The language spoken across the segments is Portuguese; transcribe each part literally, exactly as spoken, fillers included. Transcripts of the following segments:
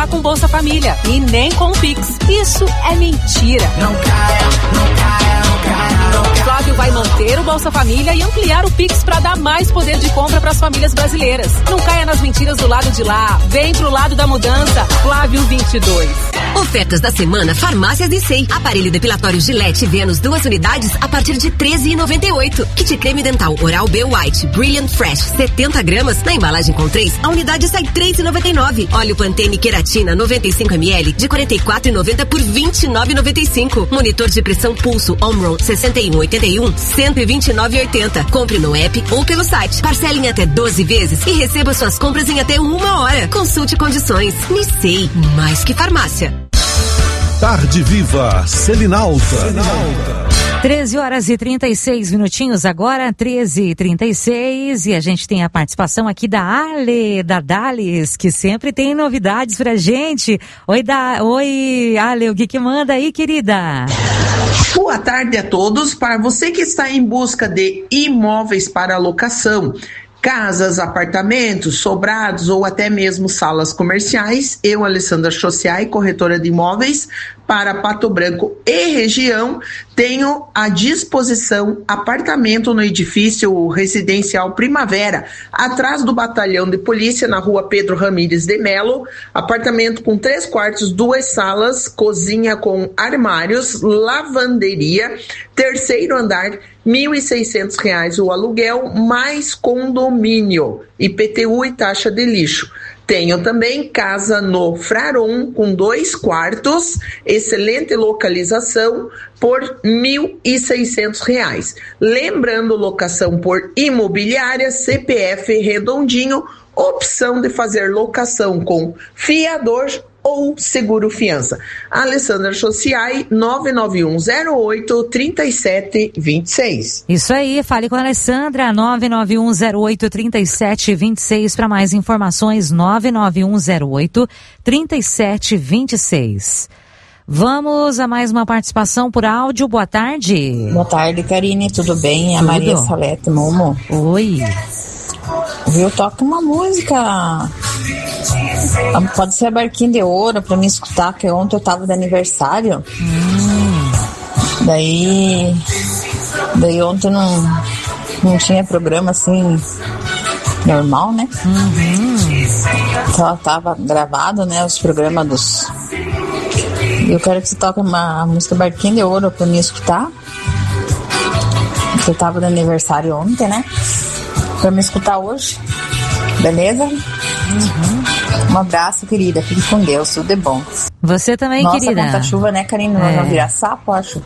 dá com Bolsa Família e nem com o Pix. Isso é mentira. Não caia, não caia, não caia, não caia. Flávio vai manter o Bolsa Família e ampliar o Pix para dar mais poder de compra para as famílias brasileiras. Não caia nas mentiras do lado de lá. Vem pro lado da mudança. Flávio vinte e dois. Ofertas da semana Farmácias e Sei. Aparelho depilatório Gillette Venus, duas unidades a partir de treze reais e noventa e oito centavos. Kit creme dental Oral B White Brilliant Fresh setenta gramas. Na embalagem com três, a unidade sai três reais e noventa e nove centavos. Óleo Pantene Queratina noventa e cinco mililitros de quarenta e quatro reais e noventa centavos por vinte e nove reais e noventa e cinco centavos. Monitor de pressão Pulso Omron sessenta e um oitenta e um, cento e vinte e nove reais e oitenta centavos. Compre no app ou pelo site. Parcele em até doze vezes e receba suas compras em até uma hora. Consulte condições. Nissei, mais que farmácia. Tarde Viva, Selinalta. Selinalta. treze horas e trinta e seis minutinhos agora, treze e trinta e seis, e a gente tem a participação aqui da Ale, da Dales, que sempre tem novidades pra gente. Oi, da... Oi, Ale, o que que manda aí, querida? Boa tarde a todos. Para você que está em busca de imóveis para locação, casas, apartamentos, sobrados ou até mesmo salas comerciais, eu, Alessandra Chociai, corretora de imóveis para Pato Branco e região, tenho à disposição apartamento no edifício residencial Primavera, atrás do batalhão de polícia, na rua Pedro Ramires de Melo, apartamento com três quartos, duas salas, cozinha com armários, lavanderia, terceiro andar, mil e seiscentos reais o aluguel, mais condomínio, I P T U e taxa de lixo. Tenho também casa no Fraron com dois quartos, excelente localização, por mil e seiscentos reais. Lembrando, locação por imobiliária, C P F redondinho, opção de fazer locação com fiador ou seguro fiança. Alessandra Chociai, nove nove um zero oito, três sete dois seis. Isso aí, fale com a Alessandra, nove nove um zero oito, três sete dois seis, para mais informações, nove nove um zero oito, três sete dois seis. Vamos a mais uma participação por áudio, boa tarde. Boa tarde, Karine, tudo bem? Tudo. A Maria Salete Momo. Oi. Viu, toca uma música, pode ser a Barquinha de Ouro pra me escutar, que ontem eu tava de aniversário. hum. daí daí ontem não não tinha programa assim normal, né? Uhum. Então tava gravado, né, os programas dos... Eu quero que você toque uma a música Barquinha de Ouro pra me escutar, que eu tava de aniversário ontem, né, pra me escutar hoje, beleza? Uhum. Um abraço, querida, fique com Deus, tudo é bom. Você também, nossa, querida. Nossa, quanta chuva, né, Karine? É. Não virar sapo, acho.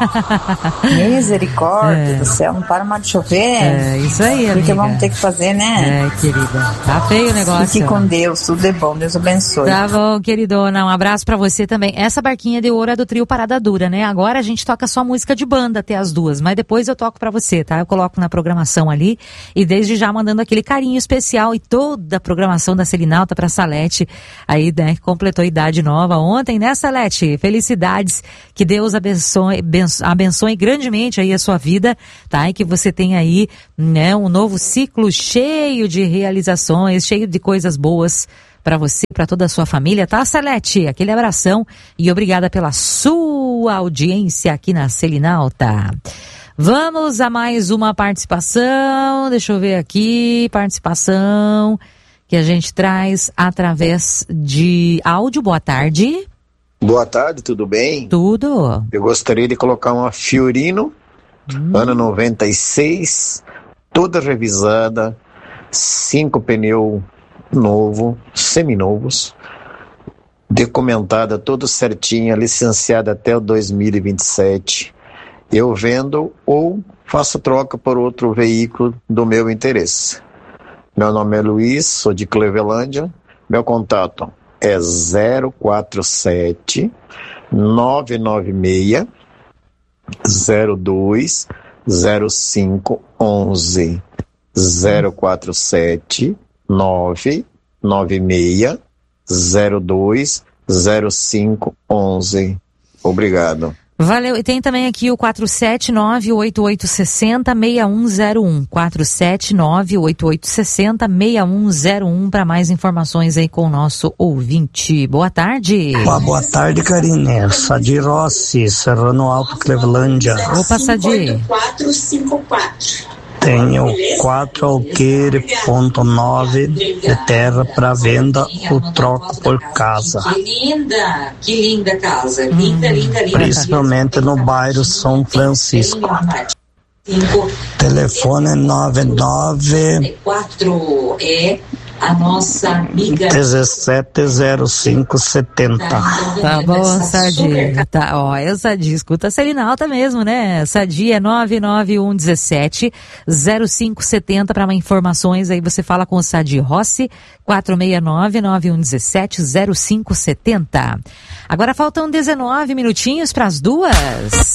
Misericórdia É. do céu, não para mais de chover. É, isso aí, amiga. O que vamos ter que fazer, né? É, querida. Tá feio o negócio. Fique com Deus, tudo é bom, Deus abençoe. Tá bom, queridona, um abraço pra você também. Essa Barquinha de Ouro é do trio Parada Dura, né? Agora a gente toca só música de banda até as duas, mas depois eu toco pra você, tá? Eu coloco na programação ali e desde já mandando aquele carinho especial e toda a programação da Selinalta pra Salete, aí, né, que completou a idade nova ontem, né, Salete? Felicidades, que Deus abençoe, abençoe grandemente aí a sua vida, tá? E que você tenha aí, né, um novo ciclo cheio de realizações, cheio de coisas boas para você, para toda a sua família, tá, Salete? Aquele abração e obrigada pela sua audiência aqui na Selinalta. Vamos a mais uma participação, deixa eu ver aqui, participação que a gente traz através de áudio. Boa tarde. Boa tarde, tudo bem? Tudo. Eu gostaria de colocar uma Fiorino, hum. ano noventa e seis, toda revisada, cinco pneus novo, seminovos, documentada, tudo certinha, licenciada até o dois mil e vinte e sete. Eu vendo ou faço troca por outro veículo do meu interesse. Meu nome é Luiz, sou de Clevelândia. Meu contato é zero quatro sete, nove nove seis, zero dois, zero cinco um um. zero quatro sete, nove nove seis, zero dois, zero cinco um um. Obrigado. Valeu. E tem também aqui o quatro sete nove, oito oito seis zero, seis um zero um. quatro sete nove, oito oito seis zero, seis um zero um para mais informações aí com o nosso ouvinte. Boa tarde. Boa, boa tarde, Karine. Sadi Rossi, Serrano Alto, Clevelândia. Opa, Sadi. quatro cinco quatro. Tenho quatro alqueire ponto nove de terra para venda ou troco por casa. Que linda, que linda casa. Linda, linda, linda. Principalmente no bairro São Francisco. Telefone nove nove quatro é a nossa amiga dezessete zero cinco setenta. Tá bom, Sadi. Tá, ó, é o Sadi, escuta a Celina Alta mesmo, né? Sadi é nove nove um um sete zero cinco sete zero para mais informações, aí você fala com o Sadi Rossi, quatro seis nove, nove um um sete zero cinco sete zero. Agora faltam dezenove minutinhos para as duas.